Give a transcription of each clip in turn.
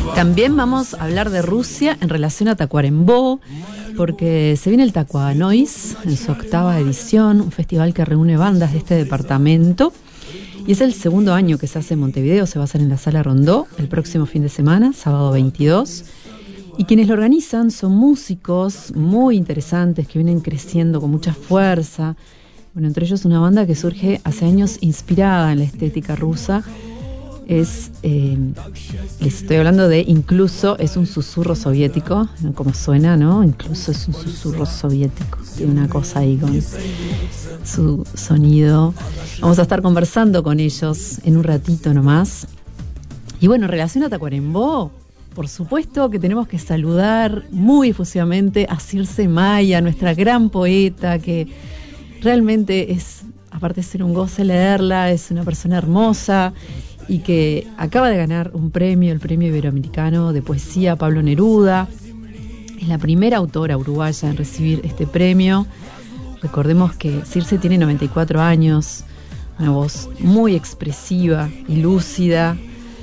También vamos a hablar de Rusia en relación a Tacuarembó, porque se viene el Tacuanois en su 8ª edición, un festival que reúne bandas de este departamento. Y es el segundo año que se hace en Montevideo, se va a hacer en la Sala Rondó el próximo fin de semana, sábado 22. Y quienes lo organizan son músicos muy interesantes que vienen creciendo con mucha fuerza. Bueno, entre ellos una banda que surge hace años inspirada en la estética rusa. Les estoy hablando de Incluso, es un susurro soviético, ¿no? Como suena, ¿no? Incluso es un susurro soviético, tiene una cosa ahí con su sonido. Vamos a estar conversando con ellos en un ratito nomás. Y bueno, en relación a Tacuarembó, por supuesto que tenemos que saludar muy efusivamente a Circe Maya, nuestra gran poeta, que realmente es, aparte de ser un goce leerla, es una persona hermosa y que acaba de ganar un premio, el Premio Iberoamericano de Poesía Pablo Neruda. Es la primera autora uruguaya en recibir este premio. Recordemos que Circe tiene 94 años, una voz muy expresiva y lúcida,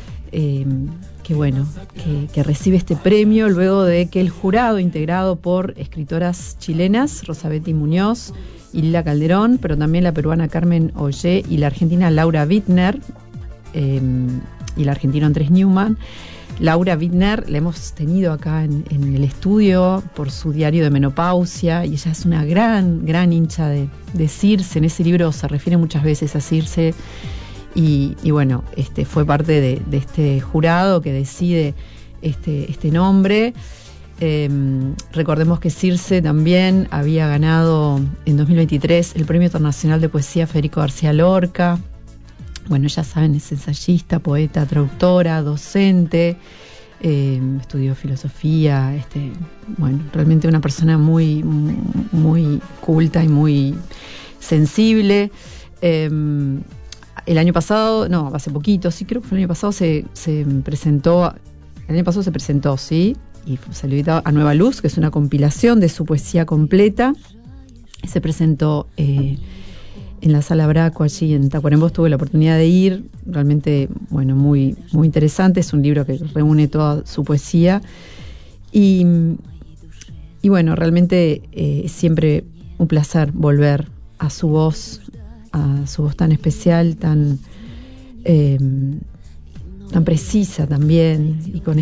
que recibe este premio luego de que el jurado, integrado por escritoras chilenas, Rosa Betty Muñoz y Lila Calderón, pero también la peruana Carmen Ollé y la argentina Laura Bittner, y el argentino Andrés Newman. Laura Bittner la hemos tenido acá en el estudio por su diario de menopausia, y ella es una gran hincha de Circe. En ese libro se refiere muchas veces a Circe, y bueno, fue parte de este jurado que decide este nombre. Recordemos que Circe también había ganado en 2023 el Premio Internacional de Poesía Federico García Lorca. Bueno, ya saben, es ensayista, poeta, traductora, docente, estudió filosofía, realmente una persona muy culta y muy sensible. El año pasado, no, hace poquito, sí, creo que fue el año pasado, se presentó, sí, y salió editado a Nueva Luz, que es una compilación de su poesía completa. Se presentó en la Sala Braco, allí en Tacuarembó. Tuve la oportunidad de ir, realmente, bueno, muy interesante. Es un libro que reúne toda su poesía y bueno, realmente es siempre un placer volver a su voz tan especial, tan precisa también, y con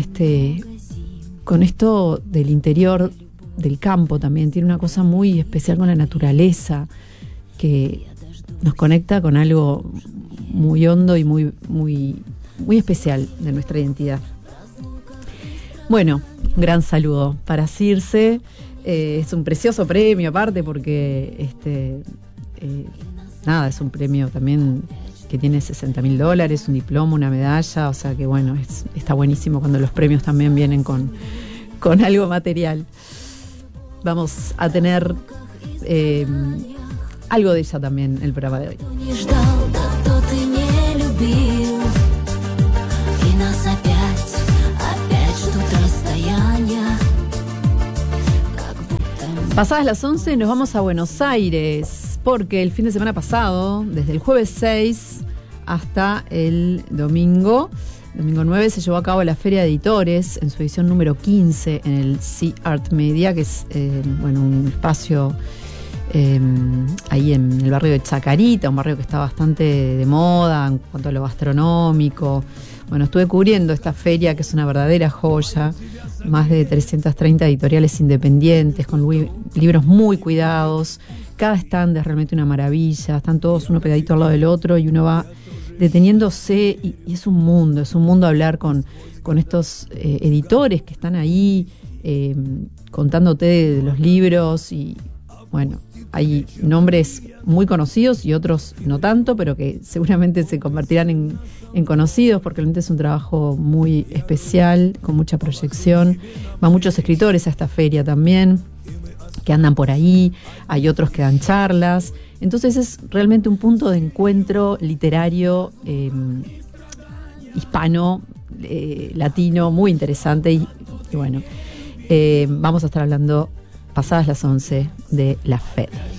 esto del interior del campo también. Tiene una cosa muy especial con la naturaleza que nos conecta con algo muy hondo y muy especial de nuestra identidad. Bueno, un gran saludo para Circe. Es un precioso premio aparte, porque es un premio también que tiene $60.000, un diploma, una medalla, o sea que bueno, está buenísimo cuando los premios también vienen con algo material. Vamos a tener algo de ella también el programa de hoy. Pasadas las 11 nos vamos a Buenos Aires, porque el fin de semana pasado, desde el jueves 6 hasta el domingo 9, se llevó a cabo la Feria de Editores en su edición número 15 en el Sea Art Media, que es un espacio ahí en el barrio de Chacarita, un barrio que está bastante de moda en cuanto a lo gastronómico. Bueno, estuve cubriendo esta feria, que es una verdadera joya, más de 330 editoriales independientes, con libros muy cuidados. Cada stand es realmente una maravilla, están todos uno pegadito al lado del otro y uno va deteniéndose, y es un mundo hablar con estos editores que están ahí contándote de los libros. Y bueno, hay nombres muy conocidos y otros no tanto, pero que seguramente se convertirán en conocidos, porque realmente es un trabajo muy especial, con mucha proyección. Van muchos escritores a esta feria también, que andan por ahí, hay otros que dan charlas. Entonces es realmente un punto de encuentro literario hispano, latino, muy interesante. Y bueno, vamos a estar hablando pasadas las 11 de la FED.